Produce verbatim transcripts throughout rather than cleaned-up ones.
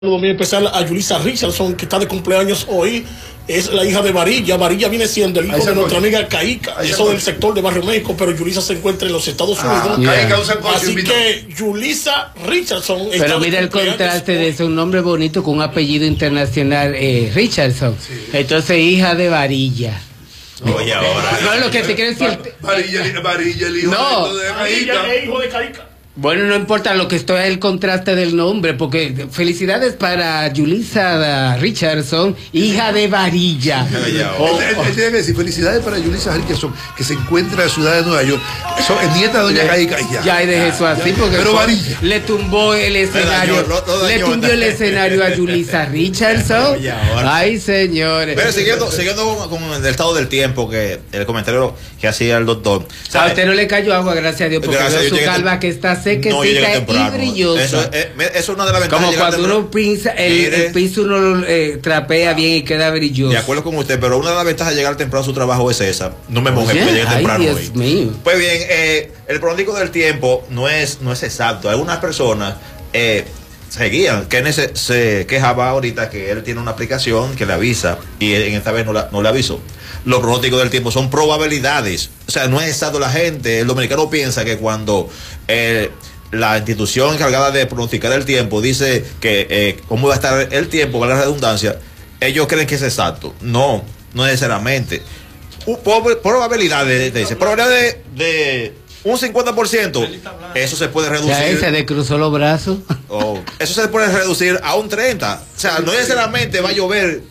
Muy especial a Yulisa Richardson, que está de cumpleaños hoy. Es la hija de Varilla. Varilla viene siendo el hijo de nuestra amiga Caica, eso del sector de Barrio México, pero Yulisa se encuentra en los Estados Unidos. Ah, yeah. Así que Yulisa Richardson. Pero mira el contraste de eso, un nombre bonito con un apellido internacional, eh, Richardson. Sí. Entonces, hija de Varilla. Oye, ahora. No, lo que te quiero decir. Varilla, Varilla, el hijo no, de Varilla, el hijo de Caica. Bueno, no importa lo que estoy, el contraste del nombre, porque felicidades para Yulisa Richardson, hija de Varilla. Oh, oh. Él debe decir felicidades para Yulisa Richardson, que se encuentra en la ciudad de Nueva York. So, es nieta de doña Caica. Ya, ya de eso así, porque pero Varilla le tumbó el escenario, dañó, lo, lo le tumbó el escenario a Yulisa Richardson. Ay, señores. Pero siguiendo, siguiendo con, con el estado del tiempo, que el comentario que hacía el doctor. O sea, a usted no le cayó agua, gracias a Dios, porque veo su calva que está sequecita no, y brillosa. Eso, es, eso es una de las ventajas. Como cuando uno pinza, el, el piso uno lo eh, trapea bien y queda brilloso. De acuerdo con usted, pero una de las ventajas de llegar temprano a su trabajo es esa. No me moje, que llegue temprano. Ay, Dios hoy. mío. Pues bien, eh, el pronóstico del tiempo no es, no es exacto. Algunas personas eh, seguían. Kenneth se, se quejaba ahorita que él tiene una aplicación que le avisa y en esta vez no, la, no le avisó. Los pronósticos del tiempo son probabilidades. O sea, no es exacto. La gente, el dominicano piensa que cuando eh, la institución encargada de pronosticar el tiempo dice que eh, cómo va a estar el tiempo, vale la redundancia, ellos creen que es exacto. No, no necesariamente. Probabilidades, dice, probabilidades de, de un cincuenta por ciento, eso se puede reducir. Ya se descruzó los brazos. Oh, eso se puede reducir a un treinta. O sea, no necesariamente va a llover.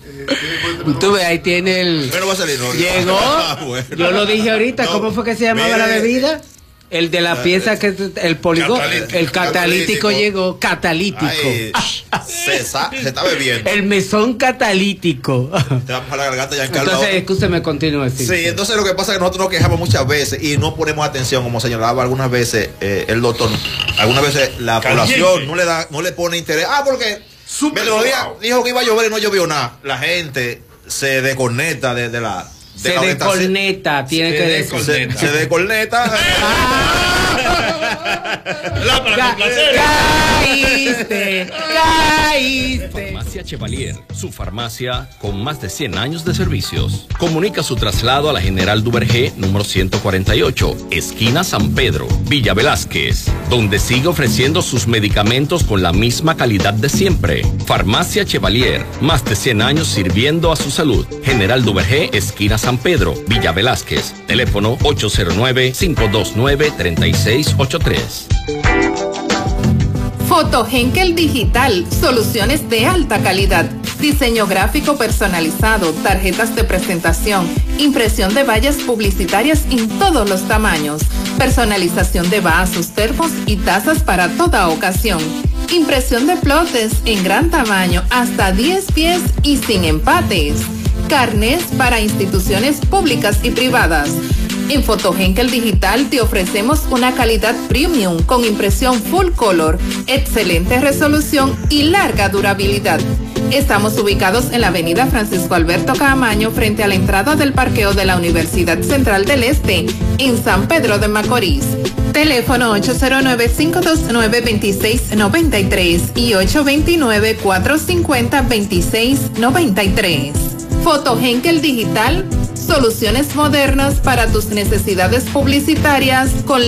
Tú ves, ahí tiene el. Pero va a salir, no, llegó. Ah, bueno. Yo lo dije ahorita. No, ¿cómo fue que se llamaba mire, la bebida? El de la pieza que el poligón, el catalítico, catalítico llegó, catalítico. Ay, se, está, se está bebiendo. El mesón catalítico. Te vamos a la garganta ya en calor. Entonces, escúcheme, continúe así. Sí, entonces lo que pasa es que nosotros nos quejamos muchas veces y no ponemos atención, como señalaba algunas veces eh, el doctor. Algunas veces la Caliente. población no le da, no le pone interés. Ah, porque Meteorología dijo que iba a llover y no llovió nada. La gente se desconecta de, de la. De se la desconecta, tiene se que decir. Se, se desconecta. La para complacer. Caíste, caíste. Farmacia Chevalier, su farmacia con más de cien años de servicios. Comunica su traslado a la General Duvergé, número ciento cuarenta y ocho, esquina San Pedro, Villa Velázquez, donde sigue ofreciendo sus medicamentos con la misma calidad de siempre. Farmacia Chevalier, más de cien años sirviendo a su salud. General Duvergé, esquina San Pedro, Villa Velázquez. Teléfono ocho cero nueve, cinco dos nueve, tres seis ocho tres. Foto Henkel Digital, soluciones de alta calidad, diseño gráfico personalizado, tarjetas de presentación, impresión de vallas publicitarias en todos los tamaños, personalización de vasos, termos y tazas para toda ocasión, impresión de plotes en gran tamaño hasta diez pies y sin empates, carnés para instituciones públicas y privadas. En Foto Henkel Digital te ofrecemos una calidad premium con impresión full color, excelente resolución y larga durabilidad. Estamos ubicados en la avenida Francisco Alberto Caamaño frente a la entrada del parqueo de la Universidad Central del Este en San Pedro de Macorís. Teléfono ocho cero nueve, cinco dos nueve, dos seis nueve tres y ocho dos nueve, cuatro cinco cero, dos seis nueve tres. Foto Henkel Digital, soluciones modernas para tus necesidades publicitarias con